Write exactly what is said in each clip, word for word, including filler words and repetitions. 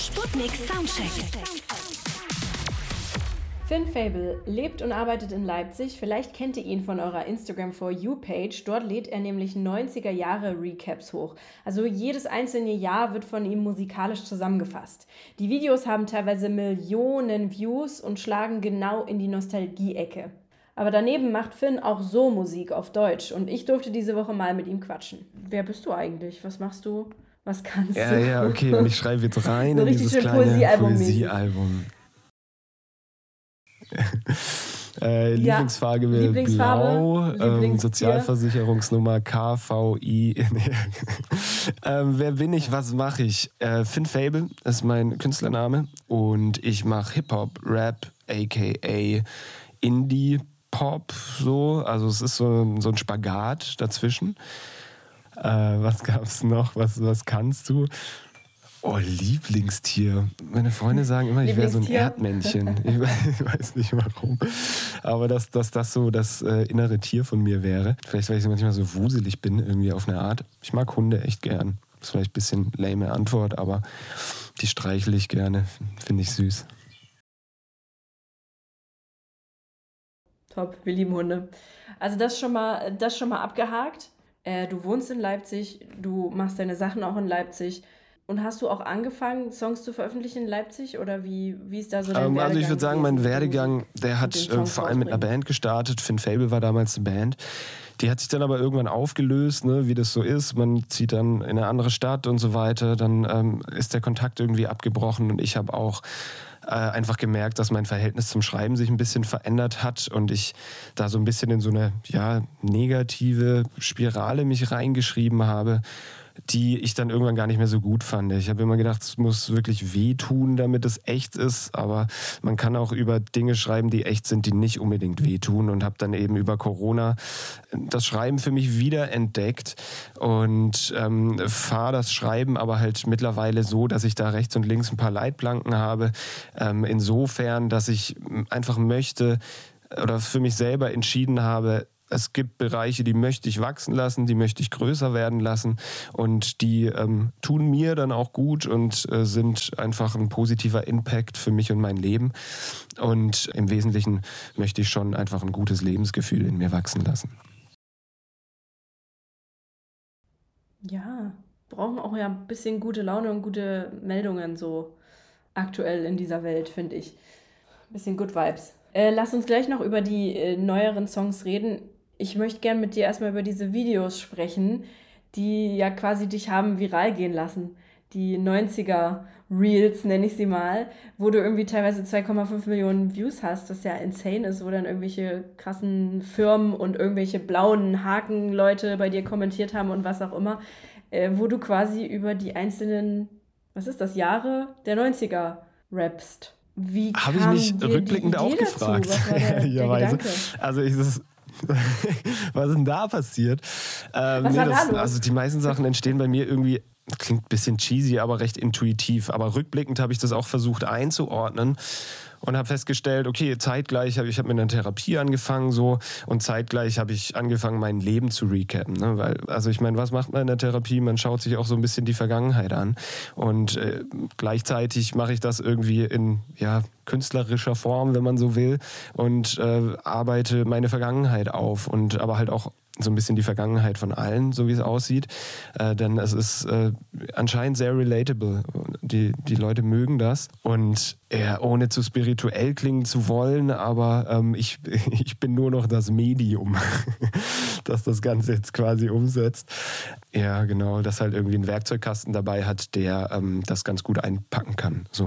Sputnik Soundcheck. Finn Fable lebt und arbeitet in Leipzig. Vielleicht kennt ihr ihn von eurer Instagram For You-Page. Dort lädt er nämlich neunziger-Jahre-Recaps hoch. Also jedes einzelne Jahr wird von ihm musikalisch zusammengefasst. Die Videos haben teilweise Millionen Views und schlagen genau in die Nostalgie-Ecke. Aber daneben macht Finn auch so Musik auf Deutsch. Und ich durfte diese Woche mal mit ihm quatschen. Wer bist du eigentlich? Was machst du? Was kannst ja, du? Ja, ja, okay. Und ich schreibe jetzt rein so in dieses kleine Poesiealbum. Poesiealbum. äh, Ja, Lieblingsfarbe, Lieblingsfarbe Blau, Lieblingstier. ähm, Sozialversicherungsnummer K V I. ähm, wer bin ich, was mache ich? Äh, Finn Fable ist mein Künstlername und ich mache Hip-Hop, Rap, aka Indie, Pop, so. Also es ist so, so ein Spagat dazwischen. Äh, was gab's noch? Was, was kannst du? Oh, Lieblingstier. Meine Freunde sagen immer, ich wäre so ein Erdmännchen. Ich weiß nicht warum. Aber dass, dass das so das äh, innere Tier von mir wäre. Vielleicht, weil ich manchmal so wuselig bin, irgendwie auf eine Art. Ich mag Hunde echt gern. Das ist vielleicht ein bisschen lame Antwort, aber die streichle ich gerne. Finde ich süß. Top, wir lieben Hunde. Also das schon mal, das schon mal abgehakt. Äh, du wohnst in Leipzig, du machst deine Sachen auch in Leipzig. Und hast du auch angefangen, Songs zu veröffentlichen in Leipzig? Oder wie, wie ist da so dein ähm, Werdegang? Also ich würde sagen, mein Werdegang, der hat äh, vor allem mit einer rausbringen? Band gestartet. Finn Fable war damals eine Band. Die hat sich dann aber irgendwann aufgelöst, ne, wie das so ist. Man zieht dann in eine andere Stadt und so weiter. Dann ähm, ist der Kontakt irgendwie abgebrochen. Und ich habe auch äh, einfach gemerkt, dass mein Verhältnis zum Schreiben sich ein bisschen verändert hat. Und ich da so ein bisschen in so eine ja, negative Spirale mich reingeschrieben habe, die ich dann irgendwann gar nicht mehr so gut fand. Ich habe immer gedacht, es muss wirklich wehtun, damit es echt ist, aber man kann auch über Dinge schreiben, die echt sind, die nicht unbedingt wehtun, und habe dann eben über Corona das Schreiben für mich wiederentdeckt und ähm, fahre das Schreiben aber halt mittlerweile so, dass ich da rechts und links ein paar Leitplanken habe, ähm, insofern, dass ich einfach möchte oder für mich selber entschieden habe, es gibt Bereiche, die möchte ich wachsen lassen, die möchte ich größer werden lassen, und die ähm, tun mir dann auch gut und äh, sind einfach ein positiver Impact für mich und mein Leben. Und im Wesentlichen möchte ich schon einfach ein gutes Lebensgefühl in mir wachsen lassen. Ja, brauchen auch ja ein bisschen gute Laune und gute Meldungen so aktuell in dieser Welt, finde ich. Ein bisschen Good Vibes. Äh, lass uns gleich noch über die äh, neueren Songs reden. Ich möchte gern mit dir erstmal über diese Videos sprechen, die ja quasi dich haben viral gehen lassen. Die neunziger-Reels, nenne ich sie mal, wo du irgendwie teilweise zwei Komma fünf Millionen Views hast, was ja insane ist, wo dann irgendwelche krassen Firmen und irgendwelche blauen Hakenleute bei dir kommentiert haben und was auch immer, äh, wo du quasi über die einzelnen, was ist das, Jahre der neunziger rappst. Wie Habe ich kam mich dir rückblickend die auch Idee gefragt. dazu? Was war der, der Ehrlicherweise. Gedanke? Also ich, das, was ist denn da passiert? Ähm, Was nee, war da das, los? also die meisten Sachen entstehen bei mir irgendwie, klingt ein bisschen cheesy, aber recht intuitiv. Aber rückblickend habe ich das auch versucht einzuordnen und habe festgestellt, okay, zeitgleich habe ich hab mit einer Therapie angefangen so, und zeitgleich habe ich angefangen, mein Leben zu recappen. Ne? Weil, also ich meine, was macht man in der Therapie? Man schaut sich auch so ein bisschen die Vergangenheit an, und äh, gleichzeitig mache ich das irgendwie in ja, künstlerischer Form, wenn man so will, und äh, arbeite meine Vergangenheit auf, und aber halt auch so ein bisschen die Vergangenheit von allen, so wie es aussieht. Äh, denn es ist äh, anscheinend sehr relatable. Die, die Leute mögen das. Und ja, ohne zu spirituell klingen zu wollen, aber ähm, ich, ich bin nur noch das Medium, das das Ganze jetzt quasi umsetzt. Ja, genau, das halt irgendwie einen Werkzeugkasten dabei hat, der ähm, das ganz gut einpacken kann. So.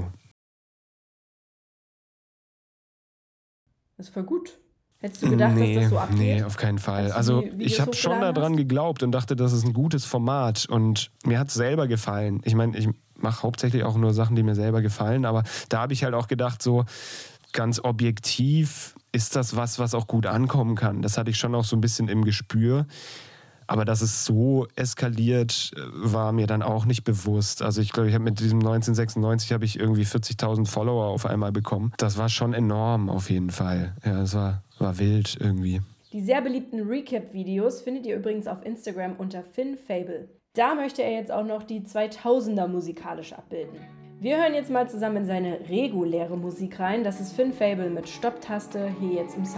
Das ist voll gut. Hättest du gedacht, nee, dass das so abgeht? Nee, auf keinen Fall. Als du Also die Videos ich habe schon hochgeladen daran hast? geglaubt und dachte, das ist ein gutes Format, und mir hat es selber gefallen. Ich meine, ich mache hauptsächlich auch nur Sachen, die mir selber gefallen, aber da habe ich halt auch gedacht, so ganz objektiv ist das was, was auch gut ankommen kann. Das hatte ich schon auch so ein bisschen im Gespür. Aber dass es so eskaliert, war mir dann auch nicht bewusst. Also ich glaube, ich habe mit diesem neunzehnhundertsechsundneunzig habe ich irgendwie vierzigtausend Follower auf einmal bekommen. Das war schon enorm auf jeden Fall. Ja, das war, war wild irgendwie. Die sehr beliebten Recap-Videos findet ihr übrigens auf Instagram unter Finn Fable. Da möchte er jetzt auch noch die zweitausender musikalisch abbilden. Wir hören jetzt mal zusammen in seine reguläre Musik rein. Das ist Finn Fable mit Stopptaste, hier jetzt im Sound